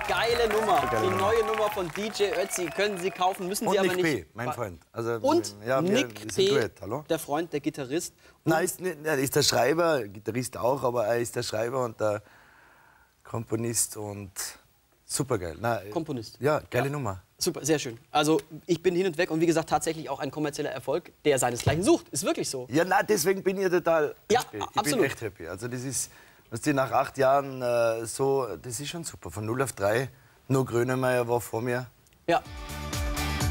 geile Nummer. Die neue Nummer von DJ Ötzi können Sie kaufen, müssen Sie und aber Nick nicht. B., mein Freund. Also, Und ja, Nick B., Duett, hallo? der Freund, der Gitarrist. Nein, er ist der Schreiber, Gitarrist auch, aber er ist der Schreiber und der Komponist und supergeil. Nein, Komponist. Ja, geile Nummer. Super, sehr schön. Also ich bin hin und weg und wie gesagt tatsächlich auch ein kommerzieller Erfolg, der seinesgleichen sucht. Ist wirklich so. Ja, nein, deswegen bin ich total Ja, happy. Ich absolut. bin echt happy. Also das ist, was die nach 8 Jahren so, das ist schon super. Von 0 auf 3, nur Grönemeyer war vor mir. Ja.